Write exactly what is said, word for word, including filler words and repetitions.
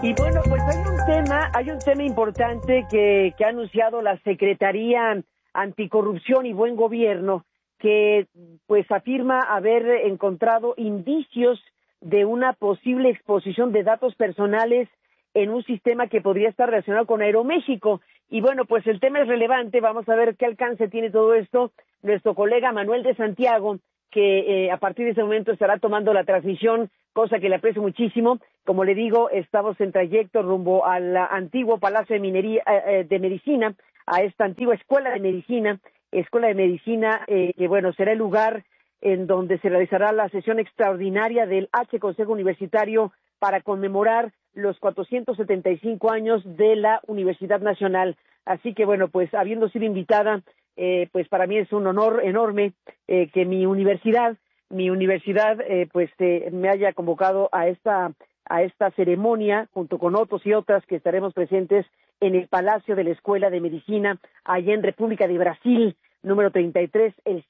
Y bueno, pues hay un tema, hay un tema importante que, que ha anunciado la Secretaría Anticorrupción y Buen Gobierno, que pues afirma haber encontrado indicios de una posible exposición de datos personales en un sistema que podría estar relacionado con Aeroméxico. Y bueno, pues el tema es relevante, vamos a ver qué alcance tiene todo esto. Nuestro colega Manuel de Santiago, que eh, a partir de ese momento estará tomando la transmisión, cosa que le aprecio muchísimo. Como le digo, estamos en trayecto rumbo al antiguo Palacio de Minería eh, de Medicina, a esta antigua Escuela de Medicina, Escuela de Medicina, eh, que bueno, será el lugar en donde se realizará la sesión extraordinaria del H Consejo Universitario para conmemorar los cuatrocientos setenta y cinco años de la Universidad Nacional. Así que bueno, pues habiendo sido invitada, eh, pues para mí es un honor enorme eh, que mi universidad, mi universidad, eh, pues eh, me haya convocado a esta a esta ceremonia junto con otros y otras que estaremos presentes en el Palacio de la Escuela de Medicina allá en República de Brasil, número treinta y tres, el